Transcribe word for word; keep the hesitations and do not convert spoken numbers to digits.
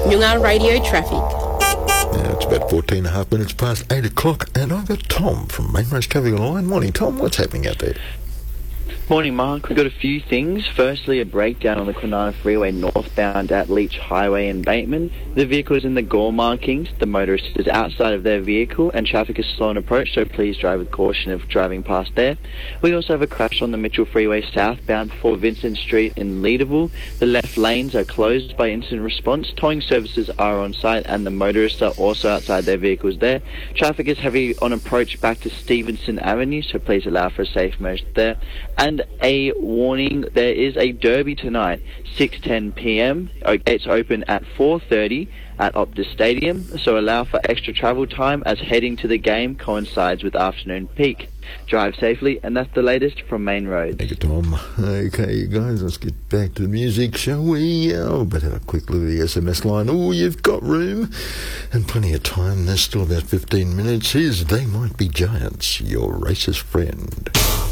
Noongar Radio Traffic. Now it's about fourteen and a half minutes past eight o'clock, and I've got Tom from Main Roads Traffic on the line. Morning, Tom. What's happening out there? Morning, Mark. We've got a few things. Firstly, a breakdown on the Kwinana Freeway northbound at Leach Highway in Bateman. The vehicle is in the gore markings. The motorist is outside of their vehicle and traffic is slow on approach, so please drive with caution if driving past there. We also have a crash on the Mitchell Freeway southbound before Vincent Street in Leederville. The left lanes are closed by incident response. Towing services are on site and the motorists are also outside their vehicles there. Traffic is heavy on approach back to Stevenson Avenue, so please allow for a safe motion there. And a warning, there is a derby tonight, six ten p m. Gates open at four thirty at Optus Stadium, so allow for extra travel time as heading to the game coincides with afternoon peak. Drive safely, and that's the latest from Main Roads. Thank you, Tom. Okay, you guys, let's get back to the music, shall we? Oh, but have a quick look at the S M S line. Oh, you've got room and plenty of time. There's still about fifteen minutes. Here's They Might Be Giants, your racist friend.